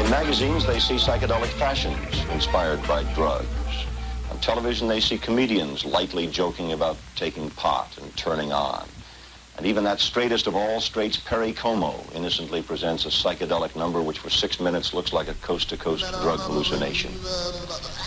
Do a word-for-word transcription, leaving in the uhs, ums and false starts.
In magazines, they see psychedelic fashions inspired by drugs. On television, they see comedians lightly joking about taking pot and turning on. And even that straightest of all straights, Perry Como, innocently presents a psychedelic number which for six minutes looks like a coast-to-coast drug hallucination.